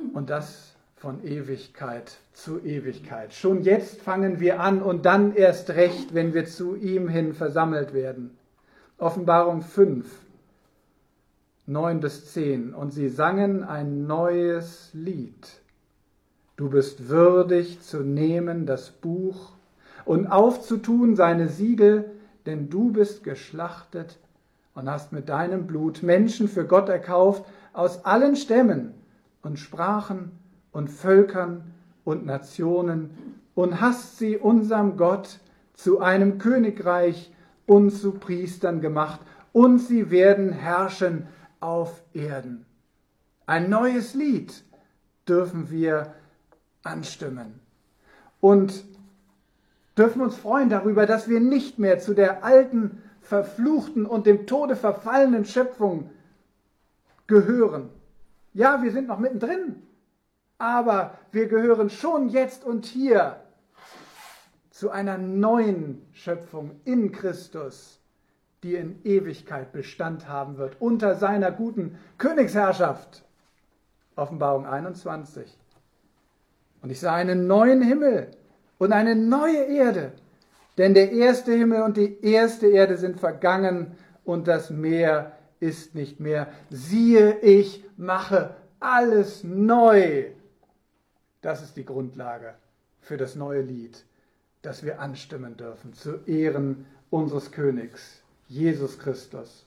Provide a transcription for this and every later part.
Und das von Ewigkeit zu Ewigkeit. Schon jetzt fangen wir an und dann erst recht, wenn wir zu ihm hin versammelt werden. Offenbarung 5, 9-10. Und sie sangen ein neues Lied. Du bist würdig zu nehmen das Buch und aufzutun seine Siegel, denn du bist geschlachtet und hast mit deinem Blut Menschen für Gott erkauft aus allen Stämmen und Sprachen und Völkern und Nationen und hast sie unserem Gott zu einem Königreich und zu Priestern gemacht und sie werden herrschen auf Erden. Ein neues Lied dürfen wir anstimmen und dürfen uns freuen darüber, dass wir nicht mehr zu der alten, verfluchten und dem Tode verfallenen Schöpfung gehören. Ja, wir sind noch mittendrin, aber wir gehören schon jetzt und hier zu einer neuen Schöpfung in Christus, die in Ewigkeit Bestand haben wird, unter seiner guten Königsherrschaft. Offenbarung 21. Und ich sah einen neuen Himmel und eine neue Erde, denn der erste Himmel und die erste Erde sind vergangen und das Meer ist nicht mehr. Siehe, ich mache alles neu. Das ist die Grundlage für das neue Lied, das wir anstimmen dürfen, zu Ehren unseres Königs, Jesus Christus.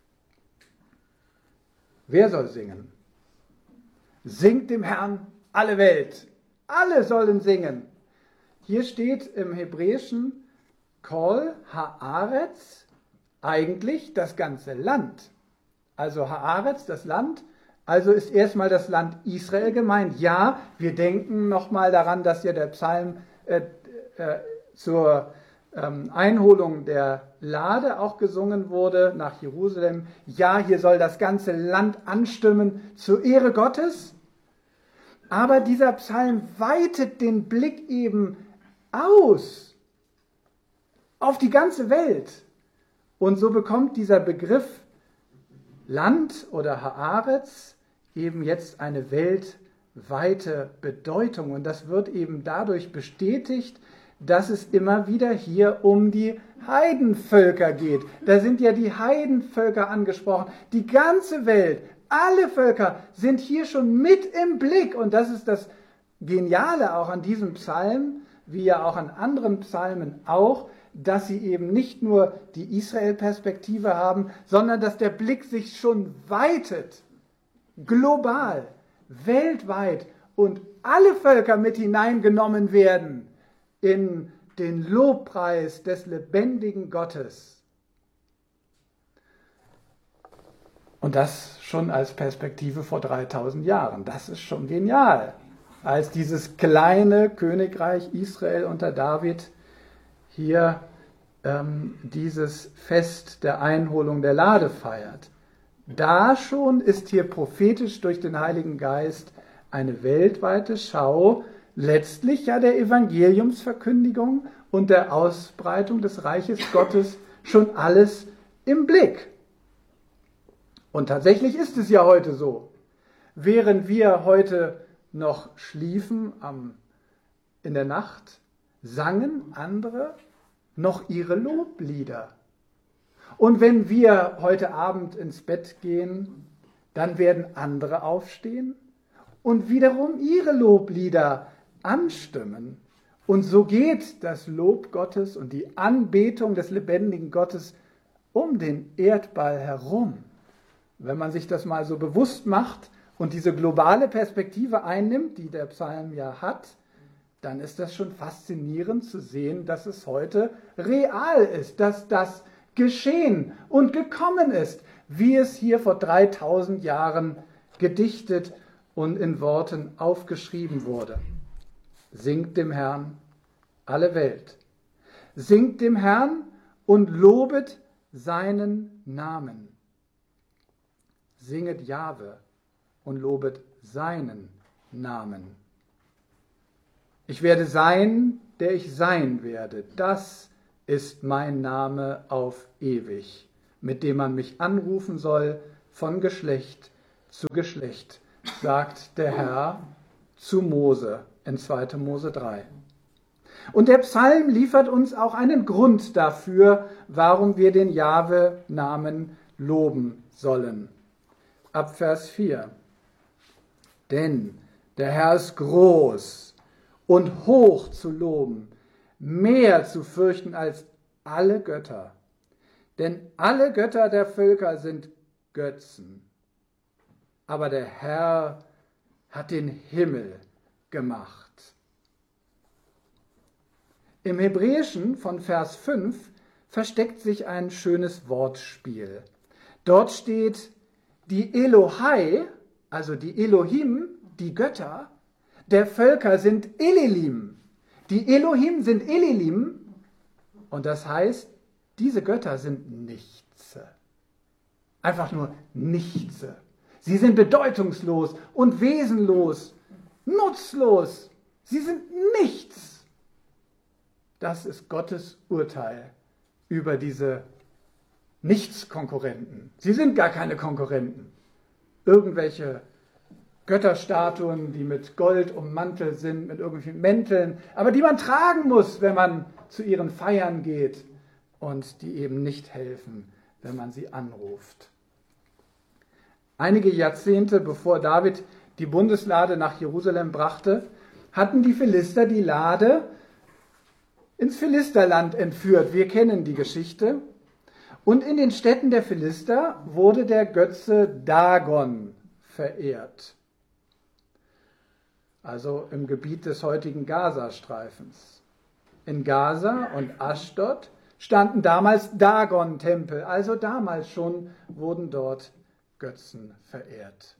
Wer soll singen? Singt dem Herrn alle Welt. Alle sollen singen. Hier steht im Hebräischen Kol Haaretz, eigentlich das ganze Land. Also Haaretz, das Land, also ist erstmal das Land Israel gemeint. Ja, wir denken nochmal daran, dass ja der Psalm zur Einholung der Lade auch gesungen wurde nach Jerusalem. Ja, hier soll das ganze Land anstimmen zur Ehre Gottes. Aber dieser Psalm weitet den Blick eben aus auf die ganze Welt. Und so bekommt dieser Begriff Land oder Haaretz eben jetzt eine weltweite Bedeutung. Und das wird eben dadurch bestätigt, dass es immer wieder hier um die Heidenvölker geht. Da sind ja die Heidenvölker angesprochen. Die ganze Welt, alle Völker sind hier schon mit im Blick. Und das ist das Geniale auch an diesem Psalm, wie ja auch an anderen Psalmen auch, dass sie eben nicht nur die Israel-Perspektive haben, sondern dass der Blick sich schon weitet, global, weltweit und alle Völker mit hineingenommen werden in den Lobpreis des lebendigen Gottes. Und das schon als Perspektive vor 3000 Jahren. Das ist schon genial. Als dieses kleine Königreich Israel unter David hier dieses Fest der Einholung der Lade feiert. Da schon ist hier prophetisch durch den Heiligen Geist eine weltweite Schau, letztlich ja der Evangeliumsverkündigung und der Ausbreitung des Reiches Gottes schon alles im Blick. Und tatsächlich ist es ja heute so. Während wir heute noch schliefen in der Nacht, sangen andere noch ihre Loblieder. Und wenn wir heute Abend ins Bett gehen, dann werden andere aufstehen und wiederum ihre Loblieder anstimmen. Und so geht das Lob Gottes und die Anbetung des lebendigen Gottes um den Erdball herum. Wenn man sich das mal so bewusst macht und diese globale Perspektive einnimmt, die der Psalm ja hat, dann ist das schon faszinierend zu sehen, dass es heute real ist, dass das geschehen und gekommen ist, wie es hier vor 3000 Jahren gedichtet und in Worten aufgeschrieben wurde. Singt dem Herrn alle Welt. Singt dem Herrn und lobet seinen Namen. Singet Jahwe und lobet seinen Namen. Ich werde sein, der ich sein werde. Das ist mein Name auf ewig, mit dem man mich anrufen soll von Geschlecht zu Geschlecht. sagt der Herr zu Mose in 2. Mose 3. Und der Psalm liefert uns auch einen Grund dafür, warum wir den Jahwe-Namen loben sollen. Ab Vers 4. Denn der Herr ist groß und hoch zu loben, mehr zu fürchten als alle Götter. Denn alle Götter der Völker sind Götzen. Aber der Herr hat den Himmel gemacht. Im Hebräischen von Vers 5 versteckt sich ein schönes Wortspiel. Dort steht, die Elohai, also die Elohim, die Götter, der Völker sind Elilim. Die Elohim sind Elilim und das heißt, diese Götter sind Nichts. Einfach nur Nichts. Sie sind bedeutungslos und wesenlos, nutzlos. Sie sind nichts. Das ist Gottes Urteil über diese Nichtskonkurrenten. Sie sind gar keine Konkurrenten. Irgendwelche Götterstatuen, die mit Gold ummantelt sind, mit irgendwelchen Mänteln, aber die man tragen muss, wenn man zu ihren Feiern geht und die eben nicht helfen, wenn man sie anruft. Einige Jahrzehnte bevor David die Bundeslade nach Jerusalem brachte, hatten die Philister die Lade ins Philisterland entführt. Wir kennen die Geschichte. Und in den Städten der Philister wurde der Götze Dagon verehrt. Also im Gebiet des heutigen Gazastreifens. In Gaza und Aschdod standen damals Dagon-Tempel. Also damals schon wurden dort Götzen verehrt.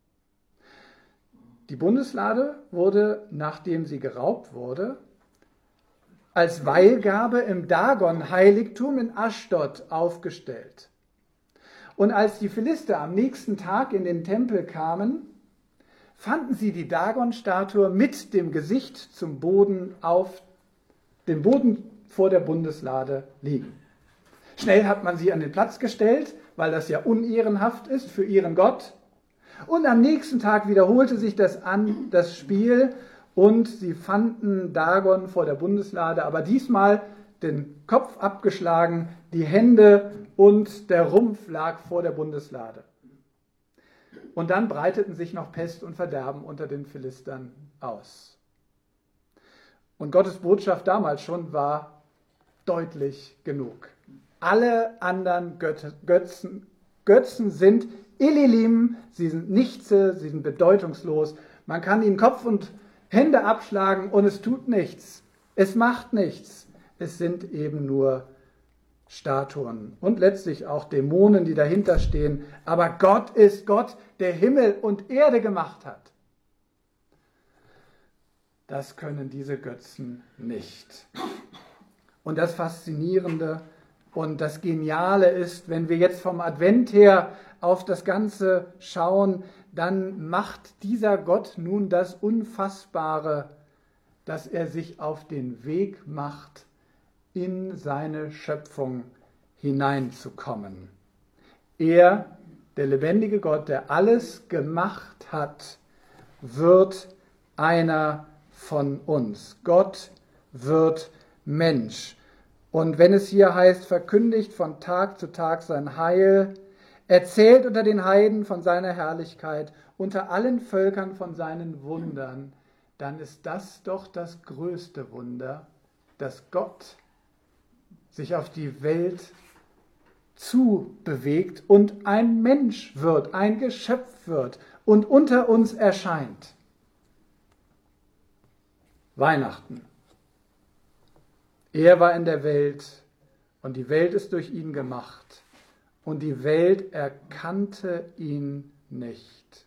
Die Bundeslade wurde, nachdem sie geraubt wurde, als Weihgabe im Dagon-Heiligtum in Aschdod aufgestellt. Und als die Philister am nächsten Tag in den Tempel kamen, fanden sie die Dagon-Statue mit dem Gesicht zum Boden auf dem Boden vor der Bundeslade liegen. Schnell hat man sie an den Platz gestellt, weil das ja unehrenhaft ist für ihren Gott. Und am nächsten Tag wiederholte sich das Spiel und sie fanden Dagon vor der Bundeslade, aber diesmal den Kopf abgeschlagen, die Hände und der Rumpf lag vor der Bundeslade. Und dann breiteten sich noch Pest und Verderben unter den Philistern aus. Und Gottes Botschaft damals schon war deutlich genug. Alle anderen Götzen sind Elilim, sie sind Nichtse, sie sind bedeutungslos. Man kann ihnen Kopf und Hände abschlagen und es tut nichts. Es macht nichts. Es sind eben nur Statuen und letztlich auch Dämonen, die dahinter stehen. Aber Gott ist Gott, der Himmel und Erde gemacht hat. Das können diese Götzen nicht. Und das Faszinierende und das Geniale ist, wenn wir jetzt vom Advent her auf das Ganze schauen, dann macht dieser Gott nun das Unfassbare, dass er sich auf den Weg macht, in seine Schöpfung hineinzukommen. Er, der lebendige Gott, der alles gemacht hat, wird einer von uns. Gott wird Mensch. Und wenn es hier heißt, verkündigt von Tag zu Tag sein Heil, erzählt unter den Heiden von seiner Herrlichkeit, unter allen Völkern von seinen Wundern, dann ist das doch das größte Wunder, dass Gott sich auf die Welt zubewegt und ein Mensch wird, ein Geschöpf wird und unter uns erscheint. Weihnachten. Er war in der Welt und die Welt ist durch ihn gemacht und die Welt erkannte ihn nicht.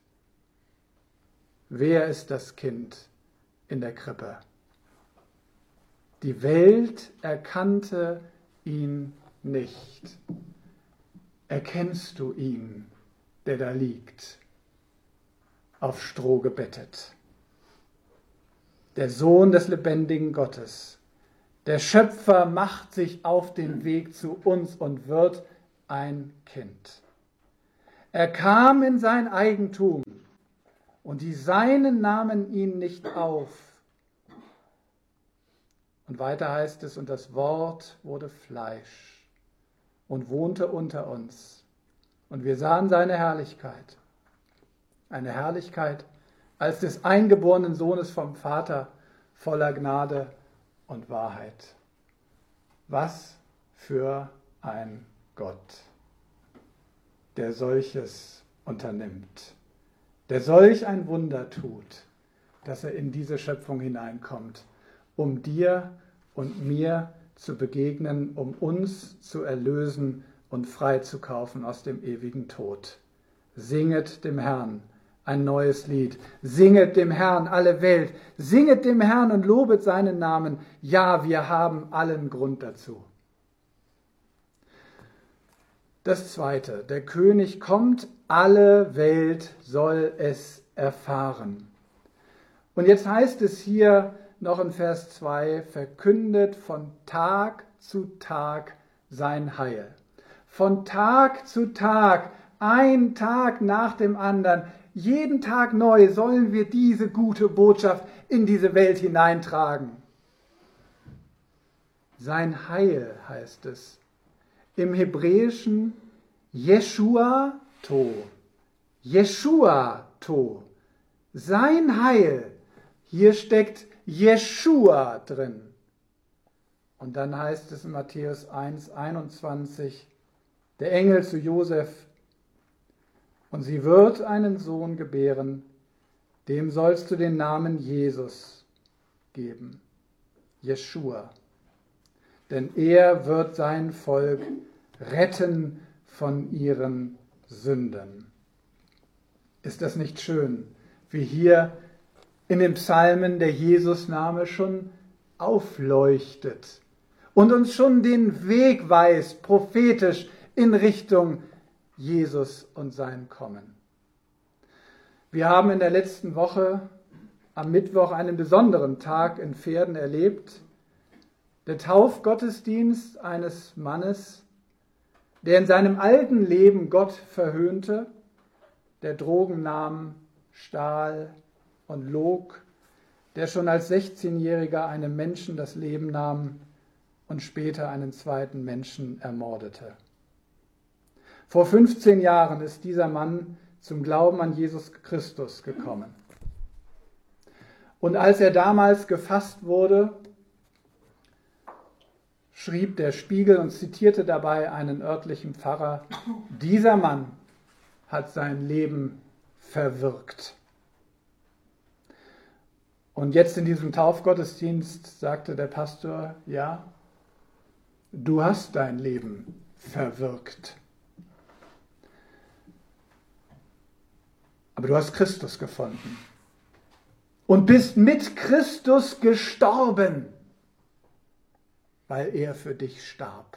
Wer ist das Kind in der Krippe? Die Welt erkannte ihn nicht. Erkennst du ihn, der da liegt, auf Stroh gebettet? Der Sohn des lebendigen Gottes, der Schöpfer macht sich auf den Weg zu uns und wird ein Kind. Er kam in sein Eigentum und die Seinen nahmen ihn nicht auf. Und weiter heißt es, und das Wort wurde Fleisch und wohnte unter uns. Und wir sahen seine Herrlichkeit, eine Herrlichkeit als des eingeborenen Sohnes vom Vater, voller Gnade und Wahrheit. Was für ein Gott, der solches unternimmt, der solch ein Wunder tut, dass er in diese Schöpfung hineinkommt, um dir und mir zu begegnen, um uns zu erlösen und freizukaufen aus dem ewigen Tod. Singet dem Herrn ein neues Lied. Singet dem Herrn alle Welt. Singet dem Herrn und lobet seinen Namen. Ja, wir haben allen Grund dazu. Das Zweite, der König kommt, alle Welt soll es erfahren. Und jetzt heißt es hier noch in Vers 2, verkündet von Tag zu Tag sein Heil. Von Tag zu Tag, ein Tag nach dem anderen, jeden Tag neu sollen wir diese gute Botschaft in diese Welt hineintragen. Sein Heil heißt es. Im Hebräischen Yeshua To. Yeshua To. Sein Heil. Hier steckt Jeshua drin. Und dann heißt es in Matthäus 1,21, der Engel zu Josef, und sie wird einen Sohn gebären, dem sollst du den Namen Jesus geben, Jeshua. Denn er wird sein Volk retten von ihren Sünden. Ist das nicht schön, wie hier in den Psalmen der Jesusname schon aufleuchtet und uns schon den Weg weist, prophetisch in Richtung Jesus und sein Kommen. Wir haben in der letzten Woche am Mittwoch einen besonderen Tag in Verden erlebt, der Taufgottesdienst eines Mannes, der in seinem alten Leben Gott verhöhnte, der Drogen nahm, stahl und log, der schon als 16-Jähriger einem Menschen das Leben nahm und später einen zweiten Menschen ermordete. Vor 15 Jahren ist dieser Mann zum Glauben an Jesus Christus gekommen. Und als er damals gefasst wurde, schrieb der Spiegel und zitierte dabei einen örtlichen Pfarrer, dieser Mann hat sein Leben verwirkt. Und jetzt in diesem Taufgottesdienst sagte der Pastor, ja, du hast dein Leben verwirkt. Aber du hast Christus gefunden und bist mit Christus gestorben, weil er für dich starb.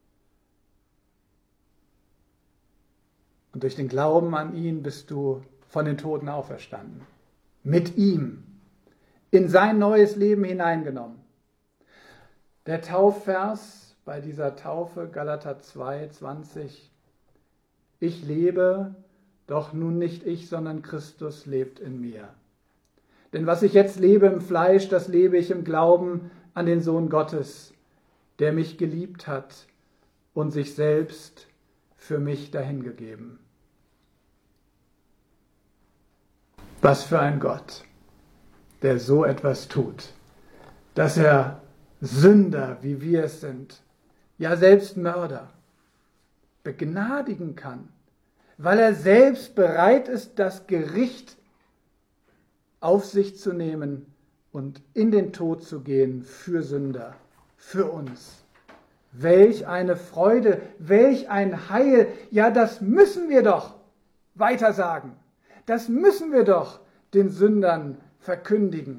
Und durch den Glauben an ihn bist du von den Toten auferstanden. Mit ihm in sein neues Leben hineingenommen. Der Taufvers bei dieser Taufe, Galater 2,20, ich lebe, doch nun nicht ich, sondern Christus lebt in mir. Denn was ich jetzt lebe im Fleisch, das lebe ich im Glauben an den Sohn Gottes, der mich geliebt hat und sich selbst für mich dahingegeben. Was für ein Gott, der so etwas tut, dass er Sünder, wie wir es sind, ja selbst Mörder, begnadigen kann, weil er selbst bereit ist, das Gericht auf sich zu nehmen und in den Tod zu gehen für Sünder, für uns. Welch eine Freude, welch ein Heil, ja, das müssen wir doch weiter sagen. Das müssen wir doch den Sündern verkündigen.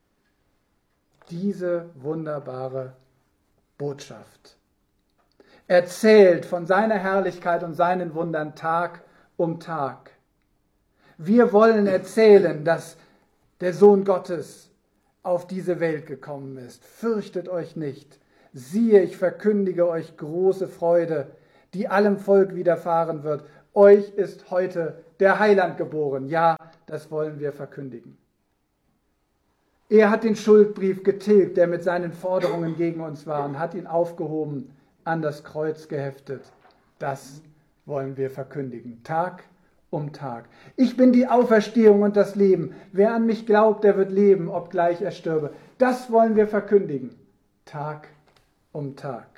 Diese wunderbare Botschaft. Erzählt von seiner Herrlichkeit und seinen Wundern Tag um Tag. Wir wollen erzählen, dass der Sohn Gottes auf diese Welt gekommen ist. Fürchtet euch nicht. Siehe, ich verkündige euch große Freude, die allem Volk widerfahren wird. Euch ist heute der Heiland geboren. Ja, das wollen wir verkündigen. Er hat den Schuldbrief getilgt, der mit seinen Forderungen gegen uns war, und hat ihn aufgehoben, an das Kreuz geheftet. Das wollen wir verkündigen, Tag um Tag. Ich bin die Auferstehung und das Leben. Wer an mich glaubt, der wird leben, obgleich er stürbe. Das wollen wir verkündigen, Tag um Tag.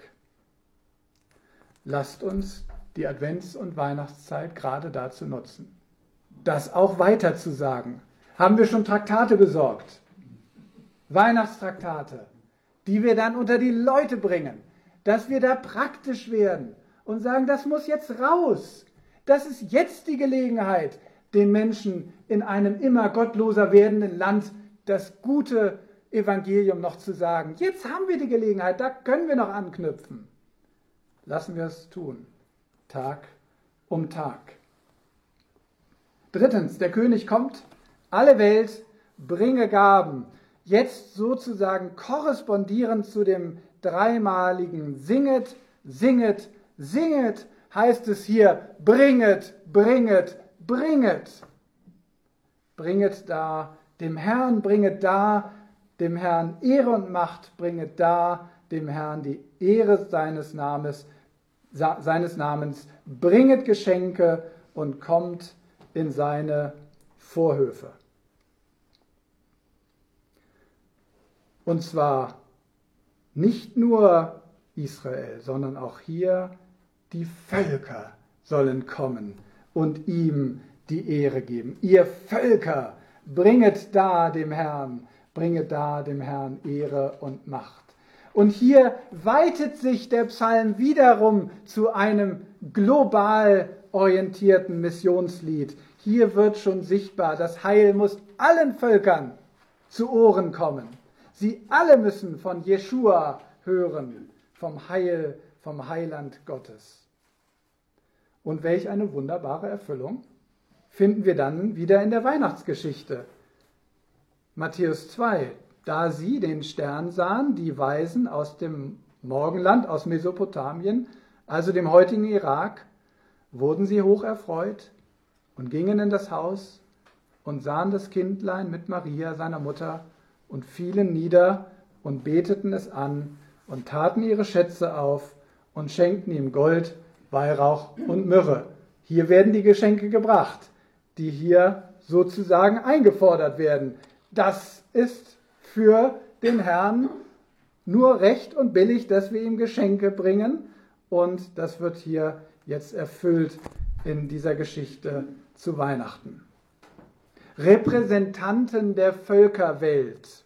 Lasst uns die Advents- und Weihnachtszeit gerade dazu nutzen, das auch weiter zu sagen. Haben wir schon Traktate besorgt? Weihnachtstraktate, die wir dann unter die Leute bringen, dass wir da praktisch werden und sagen, das muss jetzt raus. Das ist jetzt die Gelegenheit, den Menschen in einem immer gottloser werdenden Land das gute Evangelium noch zu sagen. Jetzt haben wir die Gelegenheit, da können wir noch anknüpfen. Lassen wir es tun, Tag um Tag. Drittens, der König kommt, alle Welt bringe Gaben. Jetzt sozusagen korrespondierend zu dem dreimaligen Singet, singet, singet, heißt es hier, bringet, bringet, bringet. Bringet da dem Herrn, bringet da dem Herrn Ehre und Macht, bringet da dem Herrn die Ehre seines Namens, bringet Geschenke und kommt in seine Vorhöfe. Und zwar nicht nur Israel, sondern auch hier die Völker sollen kommen und ihm die Ehre geben. Ihr Völker, bringet da dem Herrn Ehre und Macht. Und hier weitet sich der Psalm wiederum zu einem global orientierten Missionslied. Hier wird schon sichtbar, das Heil muss allen Völkern zu Ohren kommen. Sie alle müssen von Jeschua hören, vom Heil, vom Heiland Gottes. Und welch eine wunderbare Erfüllung finden wir dann wieder in der Weihnachtsgeschichte. Matthäus 2, da sie den Stern sahen, die Weisen aus dem Morgenland, aus Mesopotamien, also dem heutigen Irak, wurden sie hoch erfreut und gingen in das Haus und sahen das Kindlein mit Maria, seiner Mutter, und fielen nieder und beteten es an und taten ihre Schätze auf und schenkten ihm Gold, Weihrauch und Myrrhe. Hier werden die Geschenke gebracht, die hier sozusagen eingefordert werden. Das ist für den Herrn nur recht und billig, dass wir ihm Geschenke bringen, und das wird hier jetzt erfüllt in dieser Geschichte zu Weihnachten. Repräsentanten der Völkerwelt,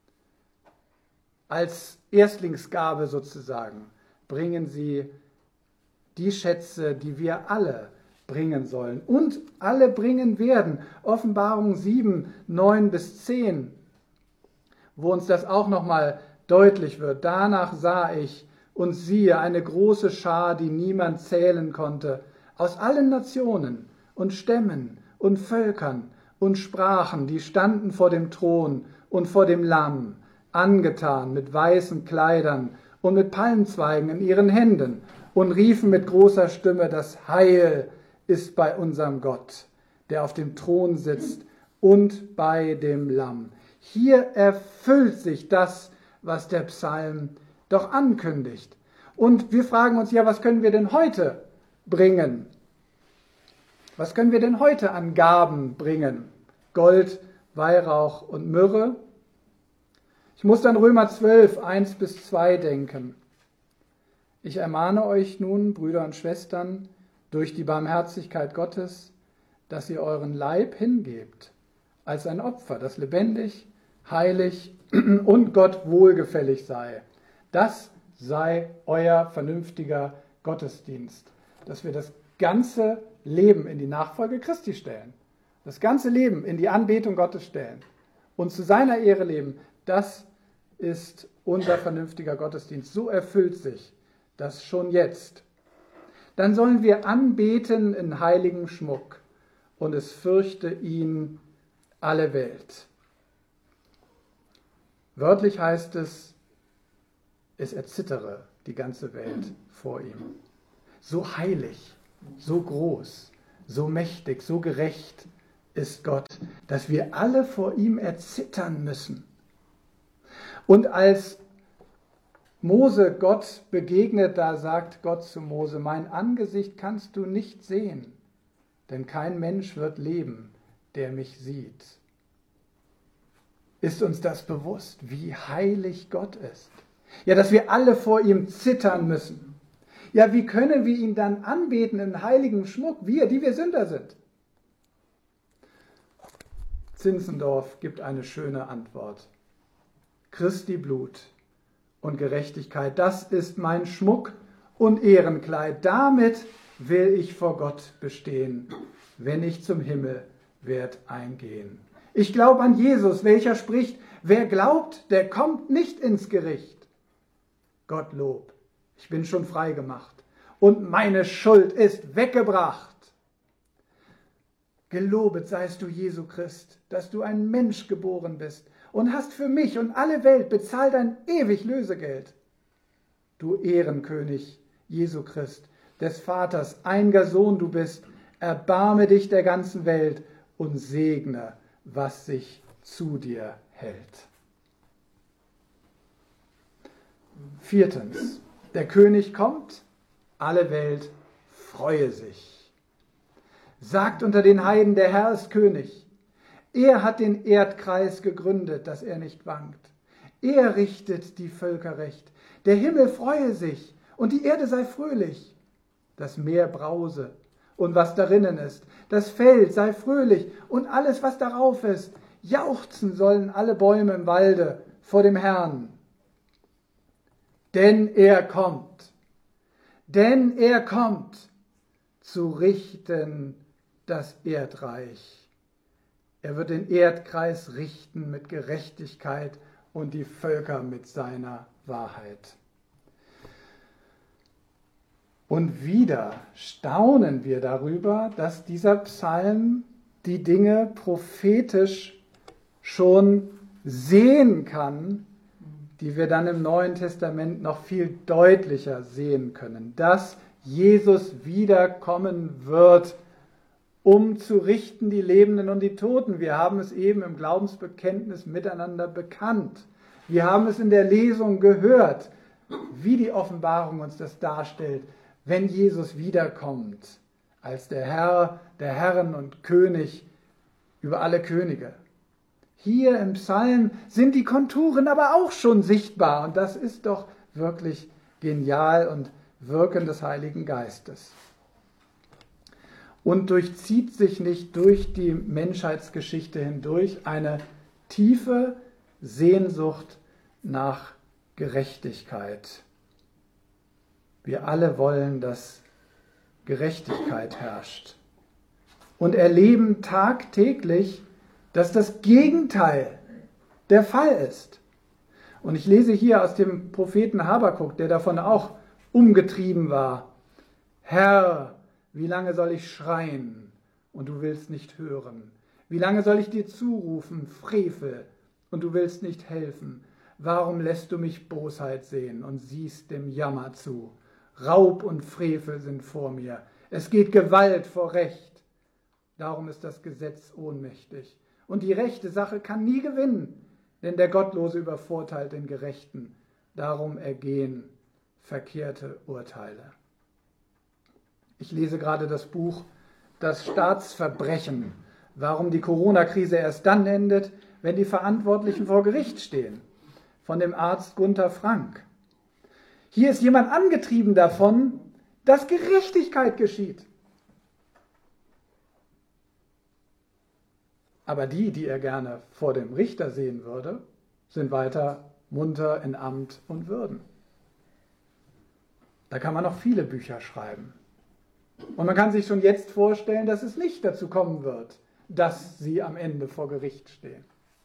als Erstlingsgabe sozusagen, bringen sie die Schätze, die wir alle bringen sollen und alle bringen werden. Offenbarung 7, 9 bis 10, wo uns das auch nochmal deutlich wird. Danach sah ich und siehe eine große Schar, die niemand zählen konnte, aus allen Nationen und Stämmen und Völkern und Sprachen, die standen vor dem Thron und vor dem Lamm, angetan mit weißen Kleidern und mit Palmzweigen in ihren Händen, und riefen mit großer Stimme, das Heil ist bei unserem Gott, der auf dem Thron sitzt, und bei dem Lamm. Hier erfüllt sich das, was der Psalm doch ankündigt. Und wir fragen uns, ja, was können wir denn heute bringen? Was können wir denn heute an Gaben bringen? Gold, Weihrauch und Myrrhe? Ich muss an Römer 12, 1 bis 2 denken. Ich ermahne euch nun, Brüder und Schwestern, durch die Barmherzigkeit Gottes, dass ihr euren Leib hingebt als ein Opfer, das lebendig, heilig und Gott wohlgefällig sei. Das sei euer vernünftiger Gottesdienst, dass wir das ganze Leben in die Nachfolge Christi stellen, das ganze Leben in die Anbetung Gottes stellen und zu seiner Ehre leben. Das ist unser vernünftiger Gottesdienst. So erfüllt sich das schon jetzt. Dann sollen wir anbeten in heiligem Schmuck, und es fürchte ihn alle Welt. Wörtlich heißt es, es erzittere die ganze Welt vor ihm. So heilig, so groß, so mächtig, so gerecht ist Gott, dass wir alle vor ihm erzittern müssen. Und als Mose Gott begegnet, da sagt Gott zu Mose, mein Angesicht kannst du nicht sehen, denn kein Mensch wird leben, der mich sieht. Ist uns das bewusst, wie heilig Gott ist? Ja, dass wir alle vor ihm zittern müssen. Ja, wie können wir ihn dann anbeten in heiligem Schmuck, wir, die wir Sünder sind? Zinzendorf gibt eine schöne Antwort. Christi Blut und Gerechtigkeit, das ist mein Schmuck und Ehrenkleid. Damit will ich vor Gott bestehen, wenn ich zum Himmel werd eingehen. Ich glaube an Jesus, welcher spricht, wer glaubt, der kommt nicht ins Gericht. Gottlob, ich bin schon frei gemacht und meine Schuld ist weggebracht. Gelobet seist du, Jesu Christ, dass du ein Mensch geboren bist und hast für mich und alle Welt bezahlt ein ewig Lösegeld. Du Ehrenkönig, Jesu Christ, des Vaters einziger Sohn du bist, erbarme dich der ganzen Welt und segne, was sich zu dir hält. Viertens, der König kommt, alle Welt freue sich. Sagt unter den Heiden, der Herr ist König. Er hat den Erdkreis gegründet, dass er nicht wankt. Er richtet die Völker recht. Der Himmel freue sich und die Erde sei fröhlich. Das Meer brause und was darinnen ist. Das Feld sei fröhlich und alles, was darauf ist. Jauchzen sollen alle Bäume im Walde vor dem Herrn. Denn er kommt zu richten das Erdreich. Er wird den Erdkreis richten mit Gerechtigkeit und die Völker mit seiner Wahrheit. Und wieder staunen wir darüber, dass dieser Psalm die Dinge prophetisch schon sehen kann, die wir dann im Neuen Testament noch viel deutlicher sehen können, dass Jesus wiederkommen wird, um zu richten die Lebenden und die Toten. Wir haben es eben im Glaubensbekenntnis miteinander bekannt. Wir haben es in der Lesung gehört, wie die Offenbarung uns das darstellt, wenn Jesus wiederkommt, als der Herr, der Herren und König über alle Könige. Hier im Psalm sind die Konturen aber auch schon sichtbar und das ist doch wirklich genial und Wirken des Heiligen Geistes. Und durchzieht sich nicht durch die Menschheitsgeschichte hindurch eine tiefe Sehnsucht nach Gerechtigkeit. Wir alle wollen, dass Gerechtigkeit herrscht und erleben tagtäglich, dass das Gegenteil der Fall ist. Und ich lese hier aus dem Propheten Habakuk, der davon auch umgetrieben war. Herr, wie lange soll ich schreien und du willst nicht hören? Wie lange soll ich dir zurufen, Frevel, und du willst nicht helfen? Warum lässt du mich Bosheit sehen und siehst dem Jammer zu? Raub und Frevel sind vor mir. Es geht Gewalt vor Recht. Darum ist das Gesetz ohnmächtig. Und die rechte Sache kann nie gewinnen, denn der Gottlose übervorteilt den Gerechten. Darum ergehen verkehrte Urteile. Ich lese gerade das Buch Das Staatsverbrechen, warum die Corona-Krise erst dann endet, wenn die Verantwortlichen vor Gericht stehen, von dem Arzt Gunther Frank. Hier ist jemand angetrieben davon, dass Gerechtigkeit geschieht. Aber die er gerne vor dem Richter sehen würde, sind weiter munter in Amt und Würden. Da kann man noch viele Bücher schreiben. Und man kann sich schon jetzt vorstellen, dass es nicht dazu kommen wird, dass sie am Ende vor Gericht stehen.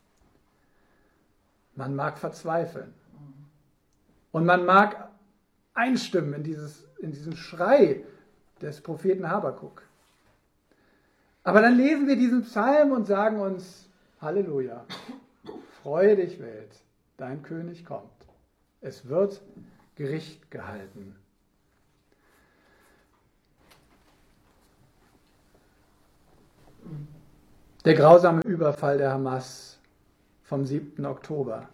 Man mag verzweifeln. Und man mag einstimmen in diesen Schrei des Propheten Habakuk. Aber dann lesen wir diesen Psalm und sagen uns, Halleluja, freue dich Welt, dein König kommt. Es wird Gericht gehalten. Der grausame Überfall der Hamas vom 7. Oktober.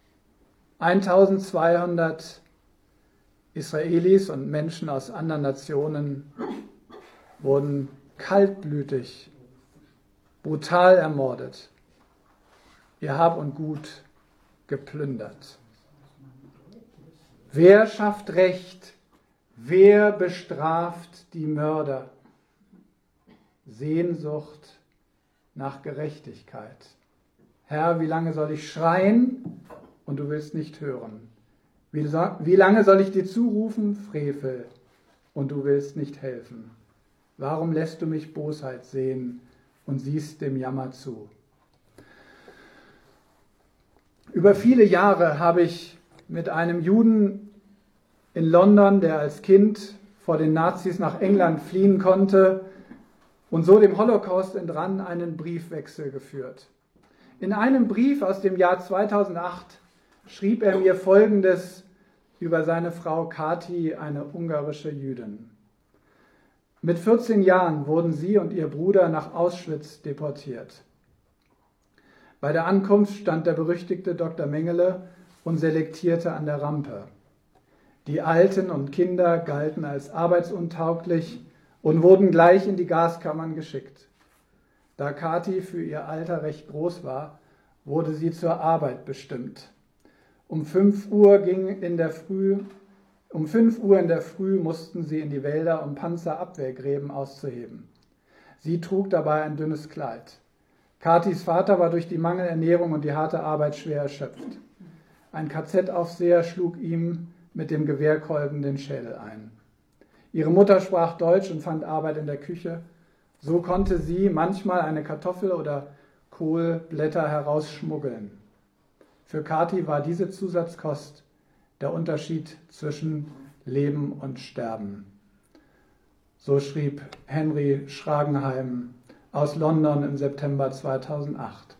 1200 Israelis und Menschen aus anderen Nationen wurden kaltblütig, brutal ermordet, ihr Hab und Gut geplündert. Wer schafft Recht? Wer bestraft die Mörder? Sehnsucht nach Gerechtigkeit. Herr, wie lange soll ich schreien und du willst nicht hören? Wie lange soll ich dir zurufen, Frevel, und du willst nicht helfen? Warum lässt du mich Bosheit sehen und siehst dem Jammer zu? Über viele Jahre habe ich mit einem Juden in London, der als Kind vor den Nazis nach England fliehen konnte und so dem Holocaust entrann, einen Briefwechsel geführt. In einem Brief aus dem Jahr 2008 schrieb er mir Folgendes über seine Frau Kati, eine ungarische Jüdin. Mit 14 Jahren wurden sie und ihr Bruder nach Auschwitz deportiert. Bei der Ankunft stand der berüchtigte Dr. Mengele und selektierte an der Rampe. Die Alten und Kinder galten als arbeitsuntauglich und wurden gleich in die Gaskammern geschickt. Da Kati für ihr Alter recht groß war, wurde sie zur Arbeit bestimmt. Um 5 Uhr in der Früh mussten sie in die Wälder, um Panzerabwehrgräben auszuheben. Sie trug dabei ein dünnes Kleid. Katis Vater war durch die Mangelernährung und die harte Arbeit schwer erschöpft. Ein KZ-Aufseher schlug ihm mit dem Gewehrkolben den Schädel ein. Ihre Mutter sprach Deutsch und fand Arbeit in der Küche. So konnte sie manchmal eine Kartoffel oder Kohlblätter herausschmuggeln. Für Kati war diese Zusatzkost der Unterschied zwischen Leben und Sterben. So schrieb Henry Schragenheim aus London im September 2008.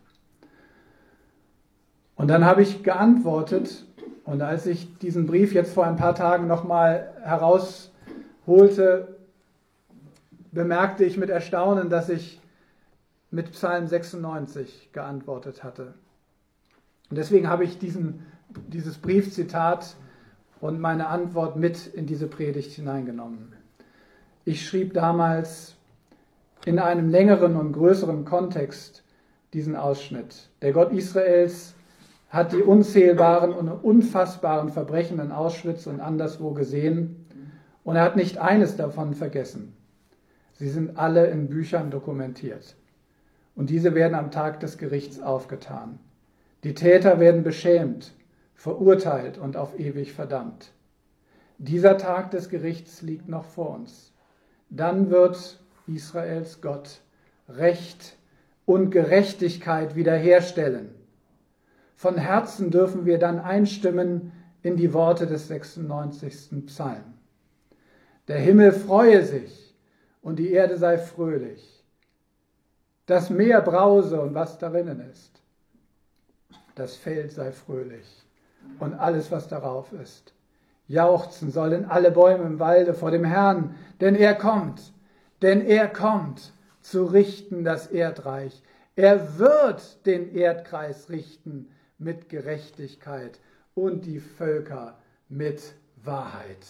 Und dann habe ich geantwortet, und als ich diesen Brief jetzt vor ein paar Tagen nochmal herausholte, bemerkte ich mit Erstaunen, dass ich mit Psalm 96 geantwortet hatte. Und deswegen habe ich dieses Briefzitat und meine Antwort mit in diese Predigt hineingenommen. Ich schrieb damals in einem längeren und größeren Kontext diesen Ausschnitt. Der Gott Israels hat die unzählbaren und unfassbaren Verbrechen in Auschwitz und anderswo gesehen und er hat nicht eines davon vergessen. Sie sind alle in Büchern dokumentiert und diese werden am Tag des Gerichts aufgetan. Die Täter werden beschämt, verurteilt und auf ewig verdammt. Dieser Tag des Gerichts liegt noch vor uns. Dann wird Israels Gott Recht und Gerechtigkeit wiederherstellen. Von Herzen dürfen wir dann einstimmen in die Worte des 96. Psalm. Der Himmel freue sich und die Erde sei fröhlich. Das Meer brause und was darinnen ist. Das Feld sei fröhlich und alles, was darauf ist. Jauchzen sollen alle Bäume im Walde vor dem Herrn, denn er kommt zu richten das Erdreich. Er wird den Erdkreis richten mit Gerechtigkeit und die Völker mit Wahrheit.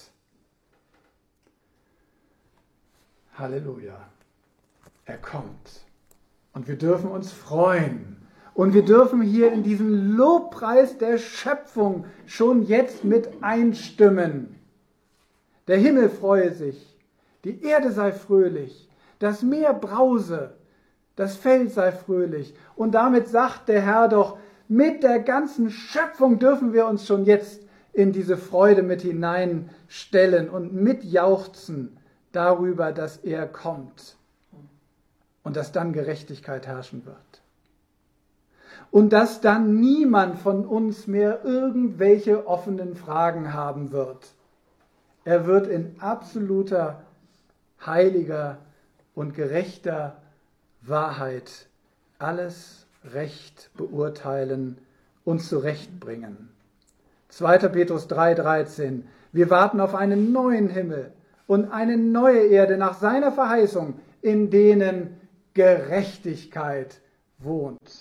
Halleluja. Er kommt. Und wir dürfen uns freuen. Und wir dürfen hier in diesen Lobpreis der Schöpfung schon jetzt mit einstimmen. Der Himmel freue sich, die Erde sei fröhlich, das Meer brause, das Feld sei fröhlich. Und damit sagt der Herr doch, mit der ganzen Schöpfung dürfen wir uns schon jetzt in diese Freude mit hineinstellen und mitjauchzen darüber, dass er kommt und dass dann Gerechtigkeit herrschen wird. Und dass dann niemand von uns mehr irgendwelche offenen Fragen haben wird. Er wird in absoluter, heiliger und gerechter Wahrheit alles Recht beurteilen und zurechtbringen. 2. Petrus 3,13. Wir warten auf einen neuen Himmel und eine neue Erde nach seiner Verheißung, in denen Gerechtigkeit wohnt.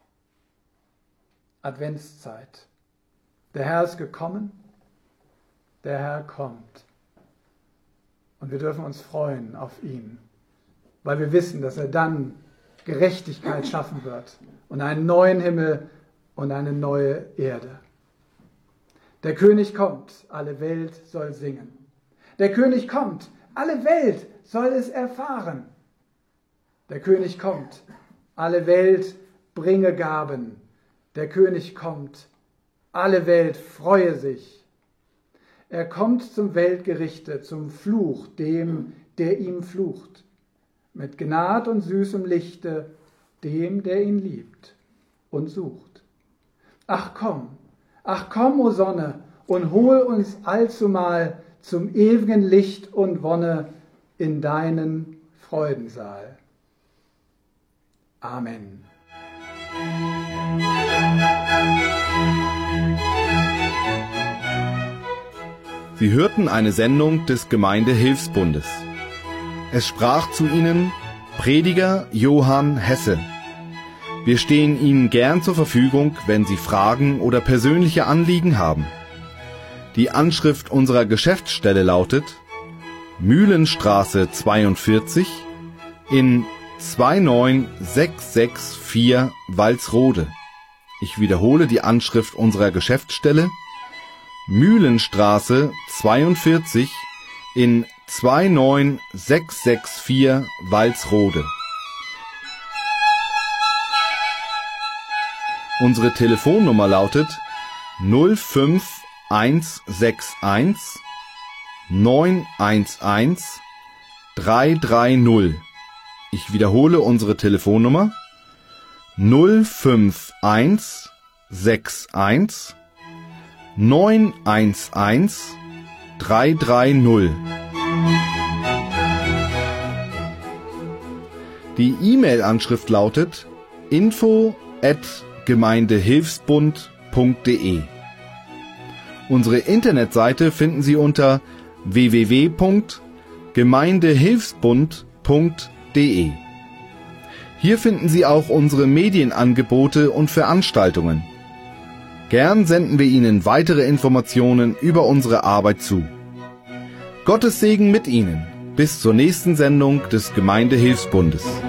Adventszeit. Der Herr ist gekommen, der Herr kommt. Und wir dürfen uns freuen auf ihn, weil wir wissen, dass er dann Gerechtigkeit schaffen wird und einen neuen Himmel und eine neue Erde. Der König kommt, alle Welt soll singen. Der König kommt, alle Welt soll es erfahren. Der König kommt, alle Welt bringe Gaben. Der König kommt, alle Welt freue sich. Er kommt zum Weltgerichte, zum Fluch dem, der ihm flucht. Mit Gnad und süßem Lichte, dem, der ihn liebt und sucht. Ach komm, o Sonne, und hol uns allzumal zum ewigen Licht und Wonne in deinen Freudensaal. Amen. Sie hörten eine Sendung des Gemeindehilfsbundes. Es sprach zu Ihnen Prediger Johann Hesse. Wir stehen Ihnen gern zur Verfügung, wenn Sie Fragen oder persönliche Anliegen haben. Die Anschrift unserer Geschäftsstelle lautet Mühlenstraße 42 in 29664 Walsrode. Ich wiederhole die Anschrift unserer Geschäftsstelle Mühlenstraße 42 in 29664 Walsrode. Unsere Telefonnummer lautet 05161 911 330. Ich wiederhole unsere Telefonnummer 05161 911 330. Die E-Mail-Anschrift lautet info@gemeindehilfsbund.de. Unsere Internetseite finden Sie unter www.gemeindehilfsbund.de. Hier finden Sie auch unsere Medienangebote und Veranstaltungen. Gern senden wir Ihnen weitere Informationen über unsere Arbeit zu. Gottes Segen mit Ihnen. Bis zur nächsten Sendung des Gemeindehilfsbundes.